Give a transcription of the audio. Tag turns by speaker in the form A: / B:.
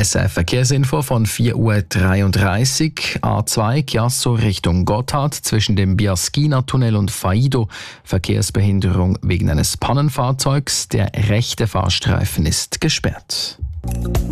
A: SRF Verkehrsinfo von 4:33 Uhr. A2 Chiasso Richtung Gotthard zwischen dem Biaschina-Tunnel und Faido. Verkehrsbehinderung wegen eines Pannenfahrzeugs. Der rechte Fahrstreifen ist gesperrt.